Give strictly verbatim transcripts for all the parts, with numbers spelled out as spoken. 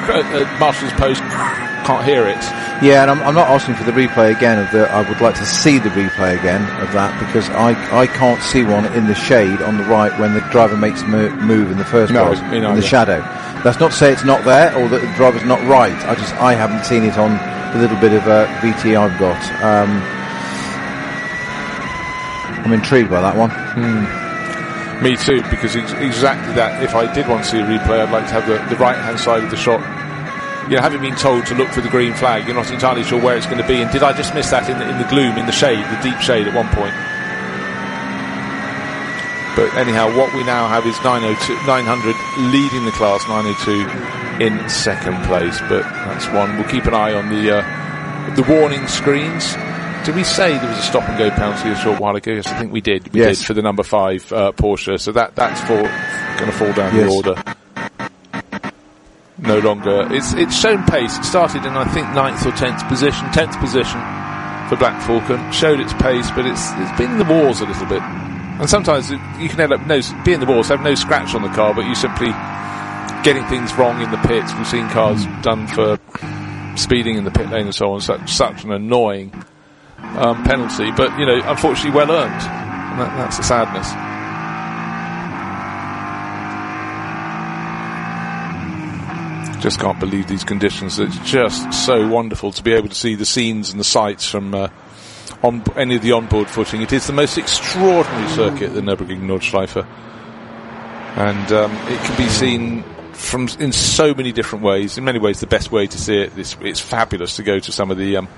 uh, Marshall's post, can't hear it. Yeah, and I'm, I'm not asking for the replay again of the. I would like to see the replay again of that, because I I can't see one in the shade on the right when the driver makes mo- move in the first no, place in the shadow. That's not to say it's not there or that the driver's not right. I just I haven't seen it on the little bit of uh, V T I've got. Um, I'm intrigued by that one. Hmm. Me too, because it's exactly that. If I did want to see a replay, I'd like to have the, the right-hand side of the shot. You know, having been told to look for the green flag, you're not entirely sure where it's going to be. And did I just miss that in the, in the gloom, in the shade, the deep shade at one point? But anyhow, what we now have is nine oh two, nine hundred leading the class, nine oh two in second place. But that's one. We'll keep an eye on the uh, the warning screens. Did we say there was a stop and go penalty a short while ago? Yes, I think we did. We yes. did for the number five uh, Porsche. So that that's for going to fall down yes. the order. No longer. It's it's shown pace. It started in, I think, ninth or tenth position. Tenth position for Black Falcon. Showed its pace, but it's it's been in the wars a little bit. And sometimes it, you can end up no, be in the wars, have no scratch on the car, but you simply getting things wrong in the pits. We've seen cars done for speeding in the pit lane and so on. Such such an annoying um, penalty, but you know, unfortunately, well earned. And that, that's the sadness. Just can't believe these conditions. It's just so wonderful to be able to see the scenes and the sights from uh, on any of the onboard footing. It is the most extraordinary circuit, the Nürburgring Nordschleife, and um, it can be seen from in so many different ways. In many ways, the best way to see it. It's, it's fabulous to go to some of the um,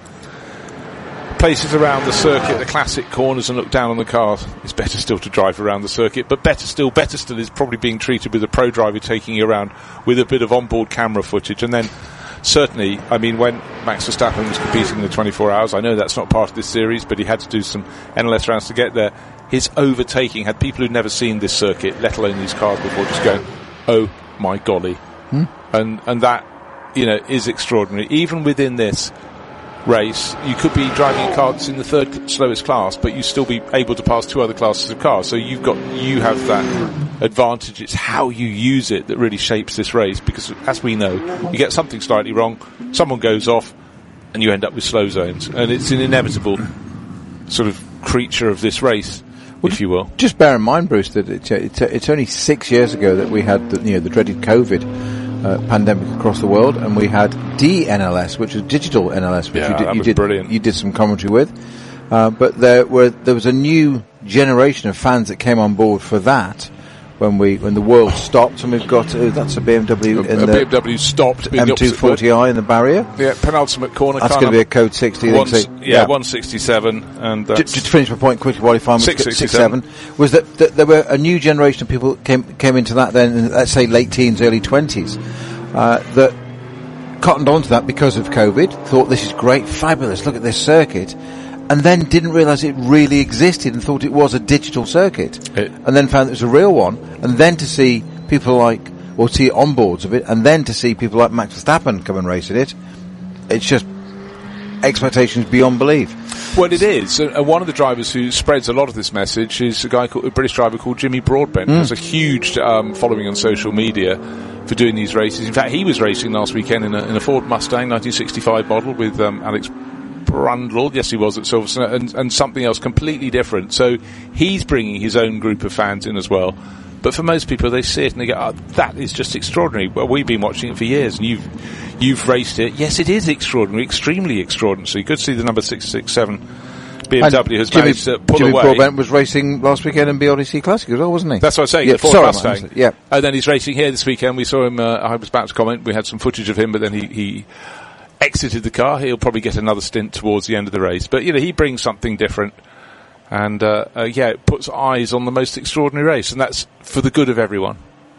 places around the circuit, the classic corners, and look down on the cars. It's better still to drive around the circuit, but better still, better still is probably being treated with a pro driver taking you around with a bit of onboard camera footage. And then certainly, I mean, when Max Verstappen was competing in the twenty-four hours, I know that's not part of this series, but he had to do some N L S rounds to get there. His overtaking had people who'd never seen this circuit, let alone these cars before, just going, oh my golly. Hmm? And, and that, you know, is extraordinary. Even within this race, you could be driving a car that's in the third slowest class, but you still be able to pass two other classes of cars. So you've got, you have that advantage. It's how you use it that really shapes this race, because as we know, you get something slightly wrong, someone goes off, and you end up with slow zones. And it's an inevitable sort of creature of this race, well, if you will. Just bear in mind, Bruce, that it's, it's, it's only six years ago that we had the, you know, the dreaded COVID Uh, pandemic across the world, and we had D N L S, which was digital N L S, which yeah, you did, that you was did, brilliant. you did some commentary with. Uh, but there were there was a new generation of fans that came on board for that when we when the world stopped, and we've got uh, that's a B M W A, in a the B M W stopped M two forty i in the barrier. Yeah, penultimate corner. That's going to be a code sixty. One, so, yeah, yeah, one sixty-seven. And just, just to finish my point quickly while you find six sixty-seven was that, that there were a new generation of people came came into that then in, let's say, late teens, early twenties. Uh, that cottoned onto that because of COVID, thought this is great, fabulous, look at this circuit, and then didn't realise it really existed and thought it was a digital circuit, it, and then found it was a real one, and then to see people like, or see onboards of it, and then to see people like Max Verstappen come and race in it, it's just expectations beyond belief. Well, it is. And one of the drivers who spreads a lot of this message is a guy called, a British driver called Jimmy Broadbent. Mm. Has a huge um, following on social media for doing these races. In fact, he was racing last weekend in a, in a Ford Mustang nineteen sixty-five model with um, Alex Brundle. Yes, he was at Silverstone, and, and something else completely different. So he's bringing his own group of fans in as well. But for most people, they see it and they go, oh, that is just extraordinary. Well, we've been watching it for years, and you've you've raced it. Yes, it is extraordinary, extremely extraordinary. So you could see the number six six seven B M W and has Jimmy, managed to pull Jimmy away. Jimmy Broadbent was racing last weekend in B R D C Classic as well, wasn't he? That's what I was saying, yeah, the Ford sorry, Mustang. Man, yeah. And then he's racing here this weekend. We saw him, uh, I was about to comment, we had some footage of him, but then he, he exited the car. He'll probably get another stint towards the end of the race. But, you know, he brings something different. And, uh, uh, yeah, it puts eyes on the most extraordinary race, and that's for the good of everyone.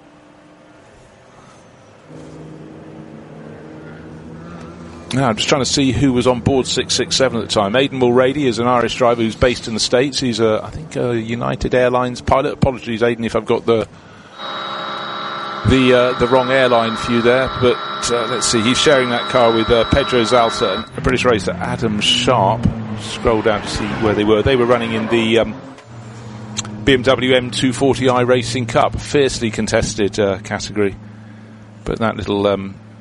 Now, I'm just trying to see who was on board six six seven at the time. Aidan Mulrady is an Irish driver who's based in the States. He's, a, I think, a United Airlines pilot. Apologies, Aidan, if I've got the the uh, the wrong airline for you there. But uh, let's see, he's sharing that car with uh, Pedro Zalta and a British racer, Adam Sharp. Scroll down to see where they were. They were running in the um, B M W M two forty i Racing Cup, fiercely contested uh, category. But that little um,